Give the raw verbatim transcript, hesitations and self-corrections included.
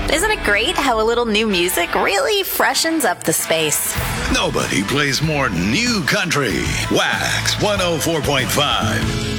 Isn't it great how a little new music really freshens up the space? Nobody plays more new country. Wax one oh four point five.